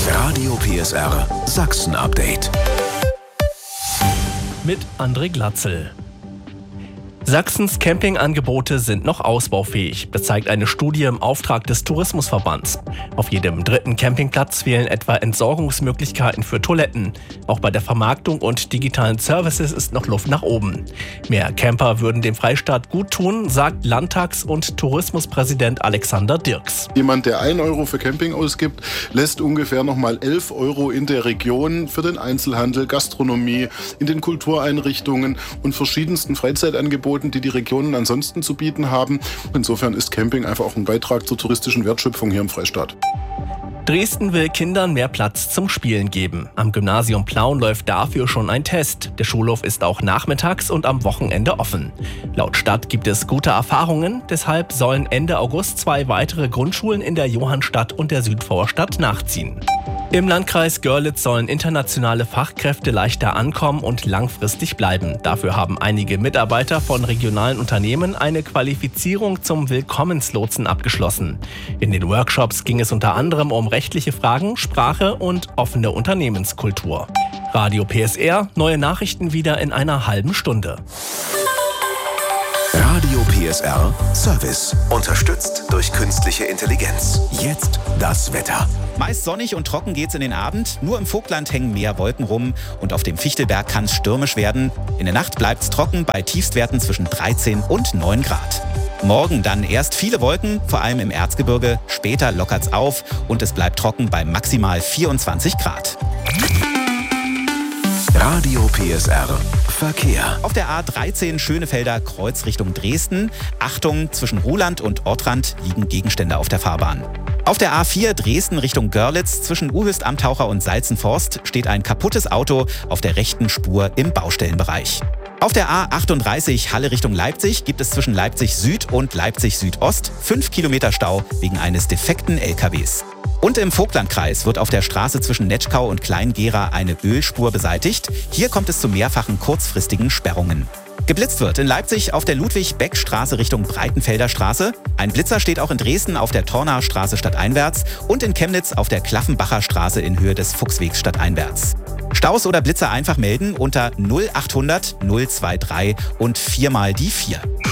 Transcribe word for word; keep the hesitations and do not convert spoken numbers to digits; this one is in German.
Radio P S R Sachsen-Update. Mit André Glatzel. Sachsens Campingangebote sind noch ausbaufähig. Das zeigt eine Studie im Auftrag des Tourismusverbands. Auf jedem dritten Campingplatz fehlen etwa Entsorgungsmöglichkeiten für Toiletten. Auch bei der Vermarktung und digitalen Services ist noch Luft nach oben. Mehr Camper würden dem Freistaat gut tun, sagt Landtags- und Tourismuspräsident Alexander Dirks. Jemand, der ein Euro für Camping ausgibt, lässt ungefähr nochmal elf Euro in der Region für den Einzelhandel, Gastronomie, in den Kultureinrichtungen und verschiedensten Freizeitangeboten, die die Regionen ansonsten zu bieten haben. Insofern ist Camping einfach auch ein Beitrag zur touristischen Wertschöpfung hier im Freistaat. Dresden will Kindern mehr Platz zum Spielen geben. Am Gymnasium Plauen läuft dafür schon ein Test. Der Schulhof ist auch nachmittags und am Wochenende offen. Laut Stadt gibt es gute Erfahrungen, deshalb sollen Ende August zwei weitere Grundschulen in der Johannstadt und der Südvorstadt nachziehen. Im Landkreis Görlitz sollen internationale Fachkräfte leichter ankommen und langfristig bleiben. Dafür haben einige Mitarbeiter von regionalen Unternehmen eine Qualifizierung zum Willkommenslotsen abgeschlossen. In den Workshops ging es unter anderem um rechtliche Fragen, Sprache und offene Unternehmenskultur. Radio P S R, neue Nachrichten wieder in einer halben Stunde. Radio P S R Service. Unterstützt durch künstliche Intelligenz. Jetzt das Wetter. Meist sonnig und trocken geht's in den Abend. Nur im Vogtland hängen mehr Wolken rum und auf dem Fichtelberg kann es stürmisch werden. In der Nacht bleibt's trocken bei Tiefstwerten zwischen dreizehn und neun Grad. Morgen dann erst viele Wolken, vor allem im Erzgebirge. Später lockert's auf und es bleibt trocken bei maximal vierundzwanzig Grad. Radio P S R Verkehr. Auf der A dreizehn Schönefelder Kreuz Richtung Dresden. Achtung, zwischen Ruhland und Ortrand liegen Gegenstände auf der Fahrbahn. Auf der A vier Dresden Richtung Görlitz zwischen Uhöst am Taucher und Salzenforst steht ein kaputtes Auto auf der rechten Spur im Baustellenbereich. Auf der A achtunddreißig Halle Richtung Leipzig gibt es zwischen Leipzig Süd und Leipzig Südost fünf Kilometer Stau wegen eines defekten L K Ws. Und im Vogtlandkreis wird auf der Straße zwischen Netschkau und Kleingera eine Ölspur beseitigt. Hier kommt es zu mehrfachen kurzfristigen Sperrungen. Geblitzt wird in Leipzig auf der Ludwig-Beck-Straße Richtung Breitenfelder Straße. Ein Blitzer steht auch in Dresden auf der Tornaer Straße stadteinwärts und in Chemnitz auf der Klaffenbacher Straße in Höhe des Fuchswegs stadteinwärts. Staus oder Blitzer einfach melden unter null achthundert null drei drei und viermal die vier.